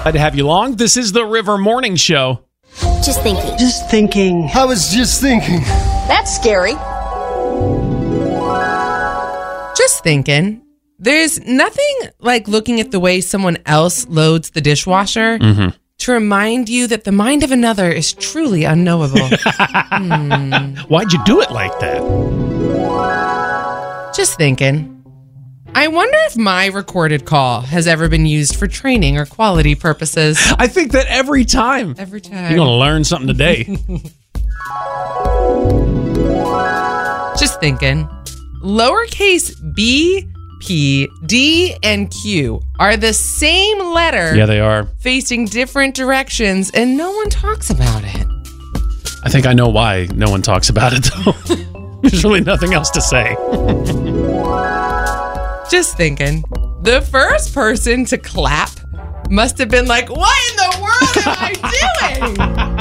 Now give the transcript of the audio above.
Glad to have you along. This is the River Morning Show. Just thinking. Just thinking. I was just thinking. That's scary. Just thinking. There's nothing like looking at the way someone else loads the dishwasher to remind you that the mind of another is truly unknowable. Why'd you do it like that? Just thinking. I wonder if my recorded call has ever been used for training or quality purposes. I think that every time. Every time. You're going to learn something today. Just thinking. Lowercase b, p, d, and q are the same letter. Yeah, they are. Facing different directions, and no one talks about it. I think I know why no one talks about it, though. There's really nothing else to say. Just thinking. The first person to clap must have been like, what in the world am I